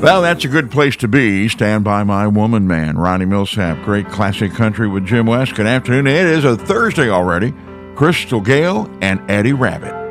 Well, that's a good place to be. Stand by my woman, man. Ronnie Millsap, great classic country with Jim West. Good afternoon. It is a Thursday already. Crystal Gale and Eddie Rabbitt.